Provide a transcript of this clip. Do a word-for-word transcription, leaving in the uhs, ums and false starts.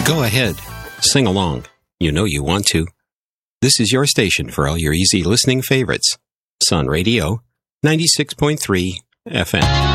Go ahead. Sing along. You know you want to. This is your station for all your easy listening favorites. Sun Radio, ninety-six point three F M.